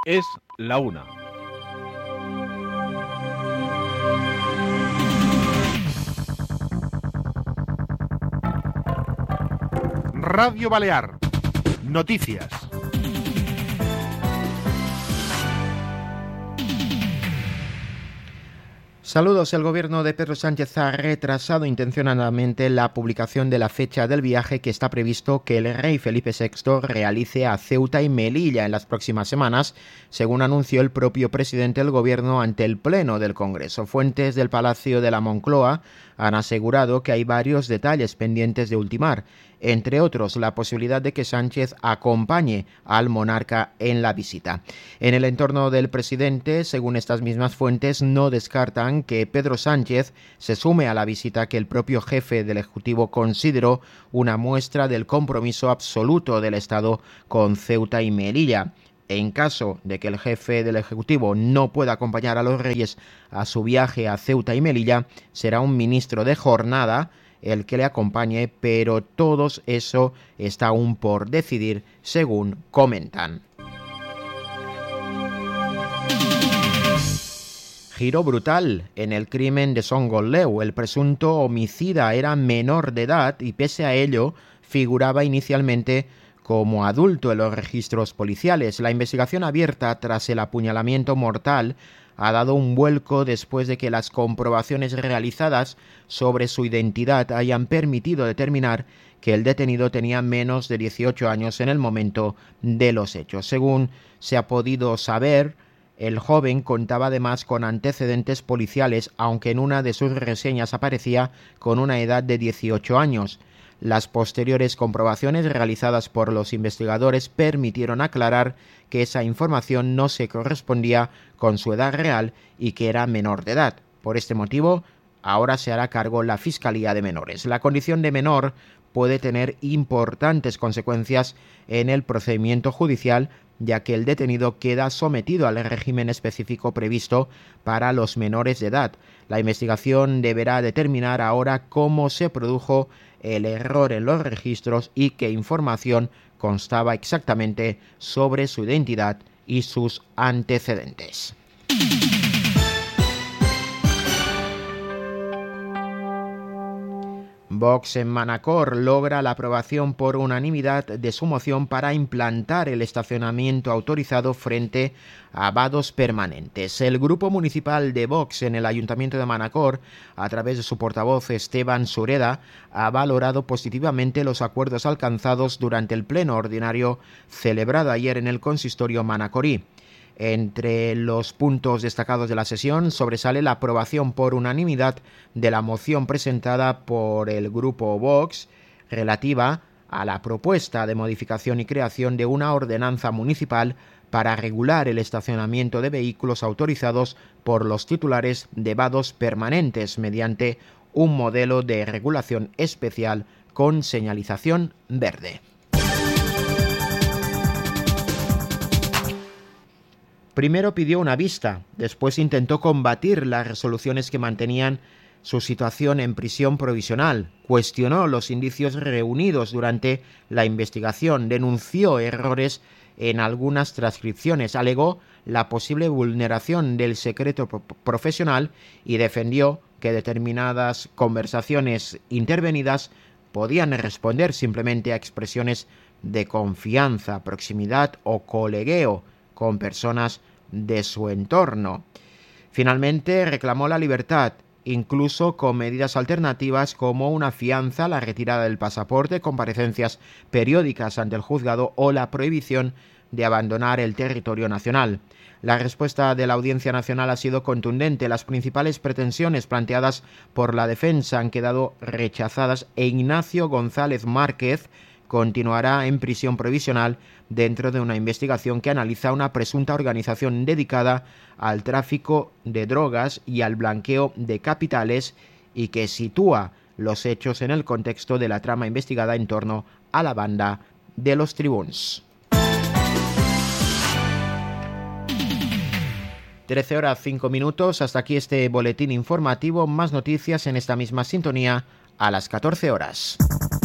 Es la 1. Radio Balear. Noticias. Saludos. El gobierno de Pedro Sánchez ha retrasado intencionadamente la publicación de la fecha del viaje que está previsto que el rey Felipe VI realice a Ceuta y Melilla en las próximas semanas, según anunció el propio presidente del gobierno ante el Pleno del Congreso. Fuentes del Palacio de la Moncloa han asegurado que hay varios detalles pendientes de ultimar, entre otros la posibilidad de que Sánchez acompañe al monarca en la visita. En el entorno del presidente, según estas mismas fuentes, no descartan que Pedro Sánchez se sume a la visita que el propio jefe del Ejecutivo consideró una muestra del compromiso absoluto del Estado con Ceuta y Melilla. En caso de que el jefe del Ejecutivo no pueda acompañar a los reyes a su viaje a Ceuta y Melilla, será un ministro de jornada el que le acompañe, pero todo eso está aún por decidir, según comentan. Giro brutal en el crimen de Son Gotleu. El presunto homicida era menor de edad y pese a ello figuraba inicialmente como adulto en los registros policiales. La investigación abierta tras el apuñalamiento mortal ha dado un vuelco después de que las comprobaciones realizadas sobre su identidad hayan permitido determinar que el detenido tenía menos de 18 años en el momento de los hechos. Según se ha podido saber, el joven contaba además con antecedentes policiales, aunque en una de sus reseñas aparecía con una edad de 18 años. Las posteriores comprobaciones realizadas por los investigadores permitieron aclarar que esa información no se correspondía con su edad real y que era menor de edad. Por este motivo, ahora se hará cargo la Fiscalía de Menores. La condición de menor puede tener importantes consecuencias en el procedimiento judicial, ya que el detenido queda sometido al régimen específico previsto para los menores de edad. La investigación deberá determinar ahora cómo se produjo el error en los registros y qué información constaba exactamente sobre su identidad y sus antecedentes. Vox en Manacor logra la aprobación por unanimidad de su moción para implantar el estacionamiento autorizado frente a vados permanentes. El grupo municipal de Vox en el Ayuntamiento de Manacor, a través de su portavoz Esteban Sureda, ha valorado positivamente los acuerdos alcanzados durante el pleno ordinario celebrado ayer en el consistorio manacorí. Entre los puntos destacados de la sesión sobresale la aprobación por unanimidad de la moción presentada por el grupo Vox relativa a la propuesta de modificación y creación de una ordenanza municipal para regular el estacionamiento de vehículos autorizados por los titulares de vados permanentes mediante un modelo de regulación especial con señalización verde. Primero pidió una vista, después intentó combatir las resoluciones que mantenían su situación en prisión provisional, cuestionó los indicios reunidos durante la investigación, denunció errores en algunas transcripciones, alegó la posible vulneración del secreto profesional y defendió que determinadas conversaciones intervenidas podían responder simplemente a expresiones de confianza, proximidad o colegueo con personas de su entorno. Finalmente reclamó la libertad, incluso con medidas alternativas como una fianza, la retirada del pasaporte, comparecencias periódicas ante el juzgado o la prohibición de abandonar el territorio nacional. La respuesta de la Audiencia Nacional ha sido contundente. Las principales pretensiones planteadas por la defensa han quedado rechazadas e Ignacio González Márquez continuará en prisión provisional dentro de una investigación que analiza una presunta organización dedicada al tráfico de drogas y al blanqueo de capitales y que sitúa los hechos en el contexto de la trama investigada en torno a la banda de los Tribuns. 13:05. Hasta aquí este boletín informativo. Más noticias en esta misma sintonía a las 14 horas.